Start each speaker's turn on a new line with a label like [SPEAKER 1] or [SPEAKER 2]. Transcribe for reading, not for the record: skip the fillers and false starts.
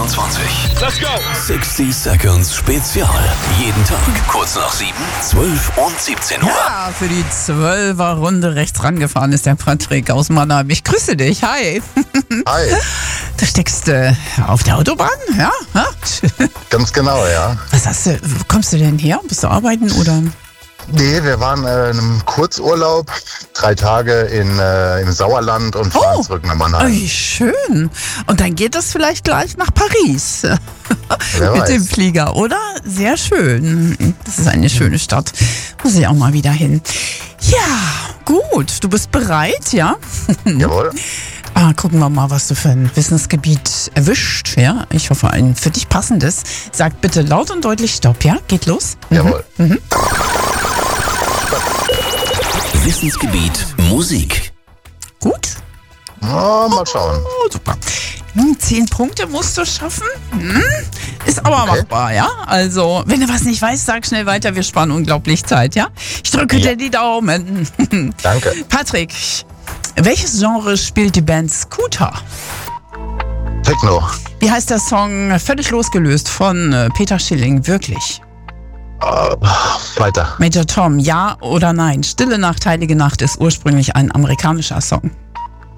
[SPEAKER 1] 24.
[SPEAKER 2] Let's go!
[SPEAKER 1] 60 Seconds Spezial. Jeden Tag kurz nach 7, 12 und 17 Uhr.
[SPEAKER 3] Ja, für die 12er Runde rechts rangefahren ist der Patrick aus Mannheim. Ich grüße dich. Hi.
[SPEAKER 4] Hi,
[SPEAKER 3] Du steckst auf der Autobahn, ja? Ha?
[SPEAKER 4] ganz genau, ja.
[SPEAKER 3] Was hast du? Wo kommst du denn her? Bist du arbeiten oder?
[SPEAKER 4] Nee, wir waren in einem Kurzurlaub, 3 Tage im Sauerland und fahren zurück nach
[SPEAKER 3] Oh,
[SPEAKER 4] Mannheim.
[SPEAKER 3] wie schön. Und dann geht es vielleicht gleich nach Paris.
[SPEAKER 4] Wer
[SPEAKER 3] Mit
[SPEAKER 4] weiß.
[SPEAKER 3] dem Flieger, oder? Sehr schön. Das ist eine schöne Stadt. Muss ich auch mal wieder hin. Ja, gut. Du bist bereit, ja?
[SPEAKER 4] Jawohl.
[SPEAKER 3] Gucken wir mal, was du für ein Wissensgebiet erwischt. Ja, ich hoffe, ein für dich passendes. Sag bitte laut und deutlich Stopp, ja? Geht los.
[SPEAKER 4] Jawohl.
[SPEAKER 1] Wissensgebiet Musik.
[SPEAKER 3] Gut.
[SPEAKER 4] Oh, mal schauen.
[SPEAKER 3] Oh, super. 10 Punkte musst du schaffen. Ist aber
[SPEAKER 4] Okay.
[SPEAKER 3] machbar, ja? Also, wenn du was nicht weißt, sag schnell weiter. Wir sparen unglaublich Zeit, ja? Ich drücke
[SPEAKER 4] Ja.
[SPEAKER 3] dir die Daumen.
[SPEAKER 4] Danke.
[SPEAKER 3] Patrick, welches Genre spielt die Band Scooter?
[SPEAKER 4] Techno.
[SPEAKER 3] Wie heißt der Song Völlig losgelöst von Peter Schilling? Wirklich?
[SPEAKER 4] Weiter.
[SPEAKER 3] Major Tom, ja oder nein? Stille Nacht, Heilige Nacht ist ursprünglich ein amerikanischer Song.